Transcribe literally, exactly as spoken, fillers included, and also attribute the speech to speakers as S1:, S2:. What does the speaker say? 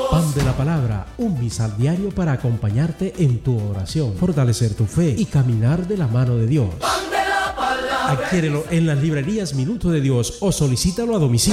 S1: Pan de la Palabra, un misal diario para acompañarte en tu oración, fortalecer tu fe y caminar de la mano de Dios. Adquiérelo en las librerías Minuto de Dios o solicítalo a domicilio.